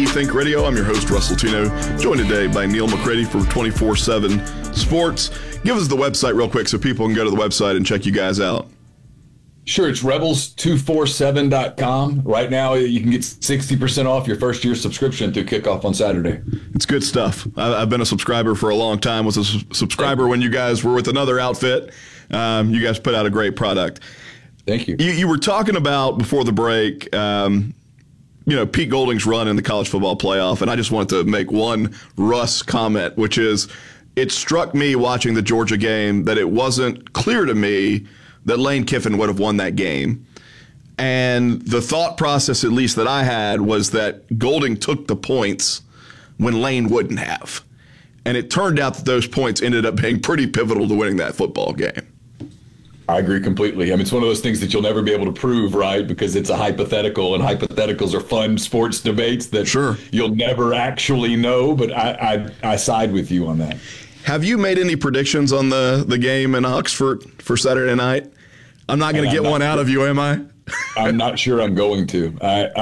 Think Radio. I'm your host, Russell Tino, joined today by Neil McCready for 24/7 Sports. Give us the website real quick so people can go to the website and check you guys out. Sure, it's rebels247.com. Right now, you can get 60% off your first year subscription through kickoff on Saturday. It's good stuff. I've been a subscriber for a long time. Was a subscriber when you guys were with another outfit. You guys put out a great product. Thank you. You were talking about before the break, Pete Golding's run in the college football playoff, and I just wanted to make one Russ comment, which is it struck me watching the Georgia game that it wasn't clear to me that Lane Kiffin would have won that game. And the thought process, at least that I had, was that Golding took the points when Lane wouldn't have. And it turned out that those points ended up being pretty pivotal to winning that football game. I agree completely. I mean, it's one of those things that you'll never be able to prove, right? Because it's a hypothetical, and hypotheticals are fun sports debates that you'll never actually know. But I side with you on that. Have you made any predictions on the game in Oxford for Saturday night? I'm not going to get one out of you, am I? I'm not sure I'm going to.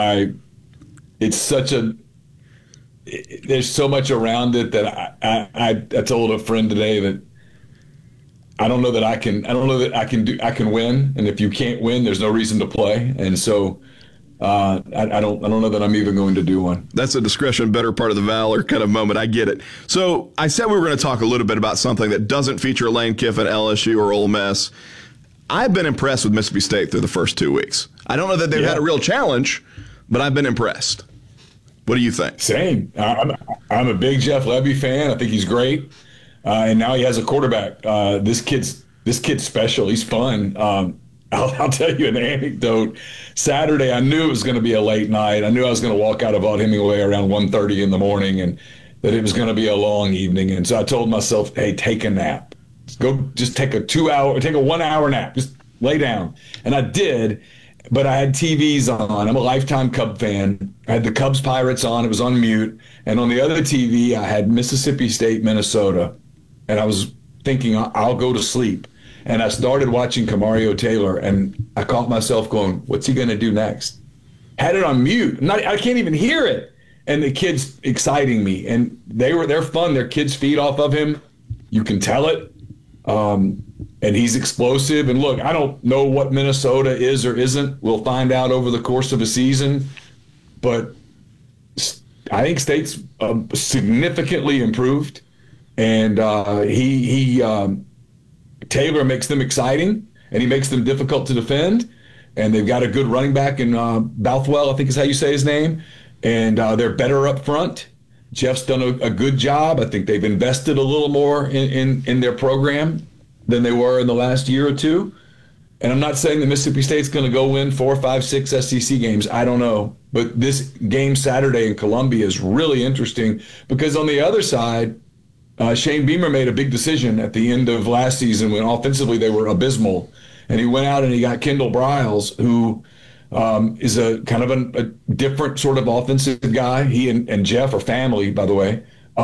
There's so much around it that I told a friend today that I don't know that I can win. And if you can't win, there's no reason to play. And so I don't know that I'm even going to do one. That's a discretion, better part of the valor kind of moment. I get it. So I said we were going to talk a little bit about something that doesn't feature Lane Kiffin, LSU, or Ole Miss. I've been impressed with Mississippi State through the first 2 weeks. I don't know that they've had a real challenge, but I've been impressed. What do you think? Same. I'm a big Jeff Lebby fan. I think he's great. And now he has a quarterback. This kid's special. He's fun. I'll tell you an anecdote. Saturday, I knew it was going to be a late night. I knew I was going to walk out of Vaught-Hemingway around 1:30 in the morning, and that it was going to be a long evening. And so I told myself, hey, take a nap. Just take a 1 hour nap. Just lay down. And I did, but I had TVs on. I'm a lifetime Cub fan. I had the Cubs Pirates on. It was on mute. And on the other TV, I had Mississippi State, Minnesota. And I was thinking, I'll go to sleep. And I started watching Kamario Taylor, and I caught myself going, what's he going to do next? Had it on mute. I can't even hear it. And the kids exciting me. And they're fun. Their kids feed off of him. You can tell it. And he's explosive. And look, I don't know what Minnesota is or isn't. We'll find out over the course of a season. But I think State's significantly improved. And Taylor makes them exciting, and he makes them difficult to defend. And they've got a good running back in Bothwell, I think is how you say his name. And they're better up front. Jeff's done a good job. I think they've invested a little more in their program than they were in the last year or two. And I'm not saying that Mississippi State's going to go win 4, 5, 6 SEC games. I don't know. But this game Saturday in Columbia is really interesting because on the other side, Shane Beamer made a big decision at the end of last season when offensively they were abysmal. And he went out and he got Kendall Briles, who is a kind of a different sort of offensive guy. He and Jeff are family, by the way.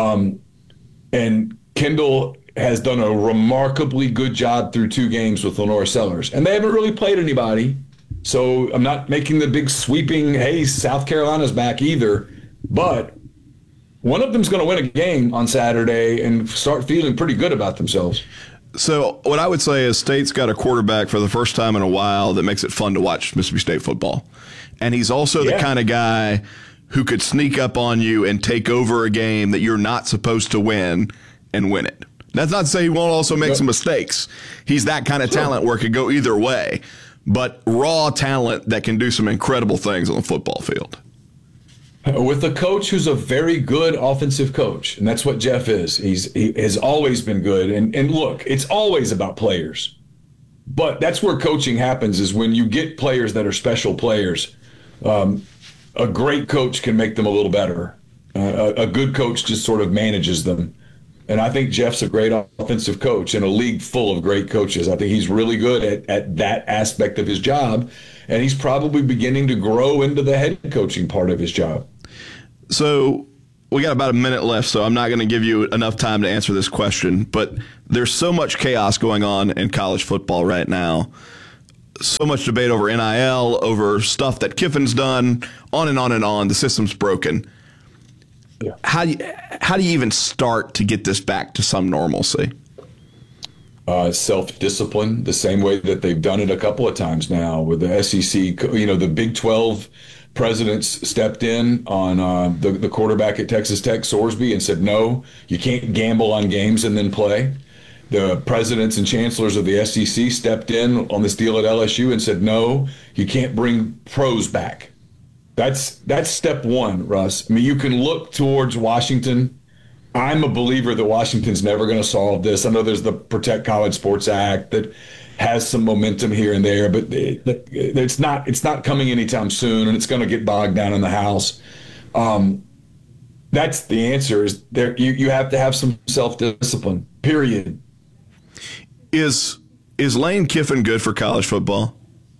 And Kendall has done a remarkably good job through 2 games with Lenore Sellers. And they haven't really played anybody. So I'm not making the big sweeping, hey, South Carolina's back either. But one of them's going to win a game on Saturday and start feeling pretty good about themselves. So what I would say is State's got a quarterback for the first time in a while that makes it fun to watch Mississippi State football. And he's also the kind of guy who could sneak up on you and take over a game that you're not supposed to win and win it. That's not to say he won't also make some mistakes. He's that kind of talent where it could go either way. But raw talent that can do some incredible things on the football field. With a coach who's a very good offensive coach, and that's what Jeff is. He has always been good. And look, it's always about players. But that's where coaching happens, is when you get players that are special players. A great coach can make them a little better. A good coach just sort of manages them. And I think Jeff's a great offensive coach in a league full of great coaches. I think he's really good at that aspect of his job. And he's probably beginning to grow into the head coaching part of his job. So we got about a minute left, so I'm not going to give you enough time to answer this question. But there's so much chaos going on in college football right now. So much debate over NIL, over stuff that Kiffin's done, on and on and on. The system's broken. how do you even start to get this back to some normalcy? Self-discipline, the same way that they've done it a couple of times now with the SEC. The Big 12 presidents stepped in on the quarterback at Texas Tech, Sorsby, and said, no, you can't gamble on games and then play. The presidents and chancellors of the SEC stepped in on this deal at LSU and said, no, you can't bring pros back. That's step one, Russ. I mean, you can look towards Washington. I'm a believer that Washington's never going to solve this. I know there's the Protect College Sports Act that has some momentum here and there, but it's not coming anytime soon, and it's going to get bogged down in the House. That's the answer. Is there? You have to have some self-discipline. Period. Is Lane Kiffin good for college football?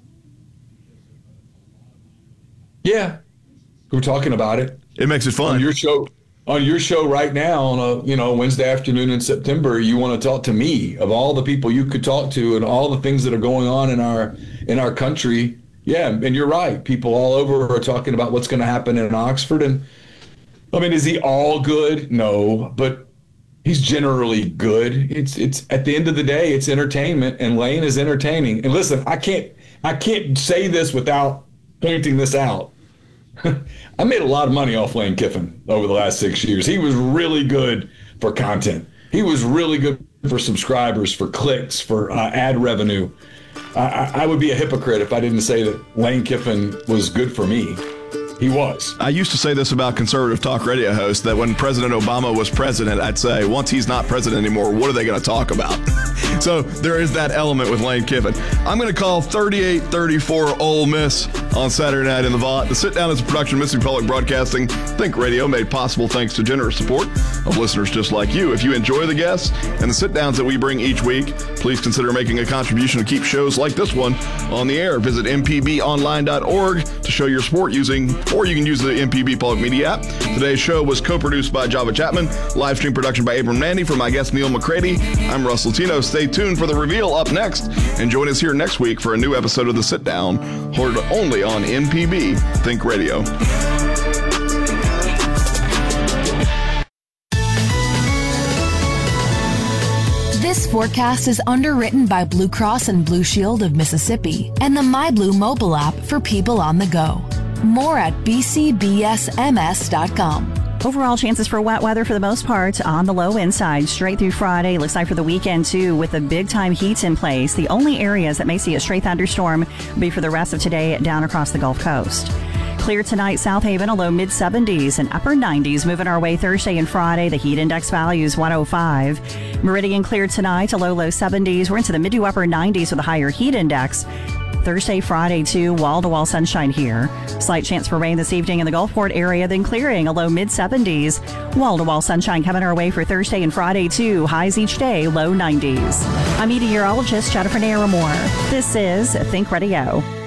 Yeah, we're talking about it. It makes it fun. On your show right now on a Wednesday afternoon in September, you want to talk to me of all the people you could talk to and all the things that are going on in our country. Yeah, and you're right. People all over are talking about what's going to happen in Oxford. And I mean, is he all good? No, but he's generally good. It's at the end of the day, it's entertainment, and Lane is entertaining. And listen, I can't say this without pointing this out. I made a lot of money off Lane Kiffin over the last 6 years. He was really good for content. He was really good for subscribers, for clicks, for ad revenue. I would be a hypocrite if I didn't say that Lane Kiffin was good for me. He was. I used to say this about conservative talk radio hosts, that when President Obama was president, I'd say, once he's not president anymore, what are they going to talk about? So there is that element with Lane Kiffin. I'm going to call 38-34 Ole Miss on Saturday night in the Vaught. The Sit Down is a production of Mississippi Public Broadcasting Think Radio, made possible thanks to generous support of listeners just like you. If you enjoy the guests and the sit downs that we bring each week, please consider making a contribution to keep shows like this one on the air. Visit mpbonline.org to show your support or you can use the MPB Public Media app. Today's show was co-produced by Java Chapman, live stream production by Abram Nandy. For my guest Neil McCready, I'm Russ Latino. Stay tuned for the reveal up next, and join us here next week for a new episode of The Sit Down, heard only on MPB Think Radio. This forecast is underwritten by Blue Cross and Blue Shield of Mississippi and the MyBlue mobile app for people on the go. More at bcbsms.com. Overall chances for wet weather for the most part on the low end side straight through Friday. Looks like for the weekend too, with the big time heat in place. The only areas that may see a stray thunderstorm will be for the rest of today down across the Gulf Coast. Clear tonight, South Haven, a low mid-70s and upper 90s. Moving our way Thursday and Friday, the heat index value is 105. Meridian clear tonight, a low 70s. We're into the mid to upper 90s with a higher heat index. Thursday, Friday, too, wall-to-wall sunshine here. Slight chance for rain this evening in the Gulfport area, then clearing, a low mid-70s. Wall-to-wall sunshine coming our way for Thursday and Friday, too. Highs each day, low 90s. I'm meteorologist Jennifer Naramore. This is Think Radio.